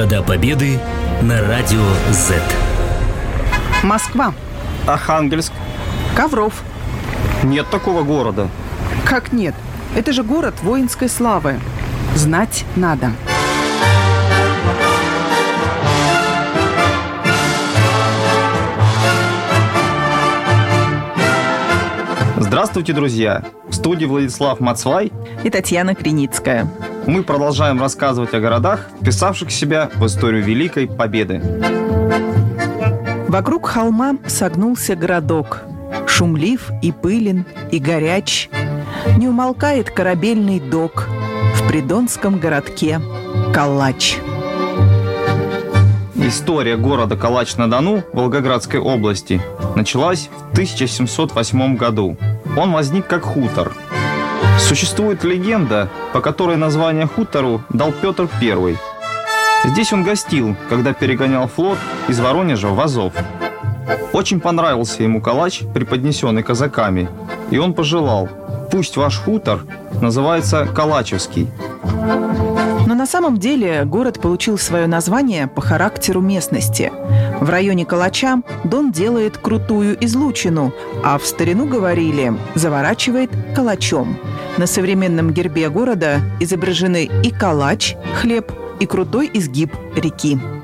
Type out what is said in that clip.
Города Победы на радио Z. Москва. Архангельск. Ковров. Нет такого города. Как нет? Это же город воинской славы. Знать надо. Здравствуйте, друзья! В студии Владислав Мацвай и Татьяна Криницкая. Мы продолжаем рассказывать о городах, вписавших себя в историю Великой Победы. Вокруг холма согнулся городок. Шумлив и пылен, и горяч. Не умолкает корабельный док. В придонском городке Калач. История города Калач-на-Дону Волгоградской области началась в 1708 году. Он возник как хутор. Существует легенда, по которой название хутору дал Петр I. Здесь он гостил, когда перегонял флот из Воронежа в Азов. Очень понравился ему калач, преподнесенный казаками, и он пожелал: пусть ваш хутор называется Калачевский. Но на самом деле город получил свое название по характеру местности. В районе Калача Дон делает крутую излучину, а в старину говорили «заворачивает калачом». На современном гербе города изображены и калач, хлеб, и крутой изгиб реки.